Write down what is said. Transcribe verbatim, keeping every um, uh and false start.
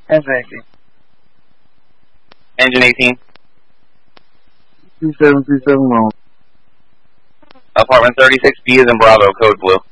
Engine eighteen. Engine eighteen. two seven three seven one. Apartment thirty-six B is in Bravo, code blue.